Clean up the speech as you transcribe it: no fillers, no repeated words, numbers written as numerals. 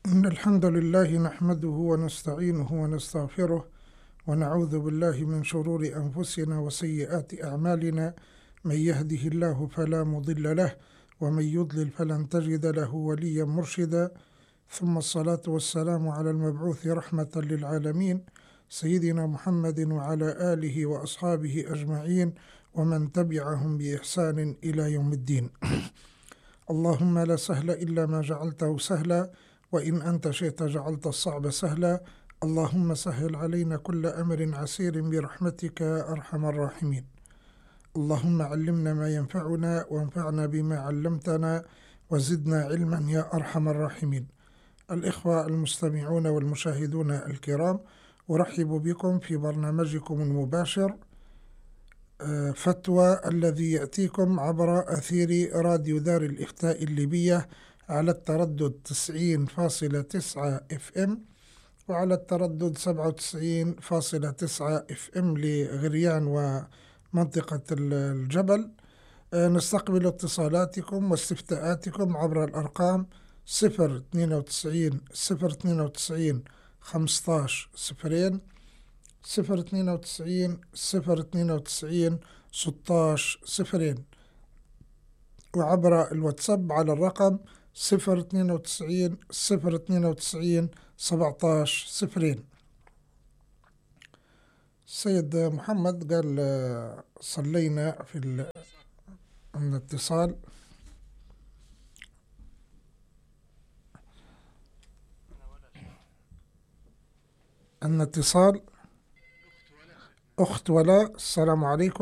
إن الحمد لله نحمده ونستعينه ونستغفره ونعوذ بالله من شرور أنفسنا وسيئات أعمالنا. من يهده الله فلا مضل له ومن يضلل فلن تجد له وليا مرشدا. ثم الصلاة والسلام على المبعوث رحمة للعالمين سيدنا محمد وعلى آله وأصحابه أجمعين ومن تبعهم بإحسان إلى يوم الدين. اللهم لا سهل إلا ما جعلته سهلا وإن أنت شئت جعلت الصعب سهلا. اللهم سهل علينا كل أمر عسير برحمتك يا أرحم الراحمين. اللهم علمنا ما ينفعنا وانفعنا بما علمتنا وزدنا علما يا أرحم الراحمين. الإخوة المستمعون والمشاهدون الكرام، أرحب بكم في برنامجكم المباشر فتوى، الذي يأتيكم عبر أثير راديو دار الإفتاء الليبية على التردد 90.9 FM وعلى التردد 97.9 FM لغريان ومنطقة الجبل. نستقبل اتصالاتكم واستفتاءاتكم عبر الأرقام 092 092 15 0 092 092 16 0 وعبر الواتساب على الرقم 092 092 17 0. السيد محمد قال صلينا في الاتصال. اتصال أخت ولاء، السلام عليكم.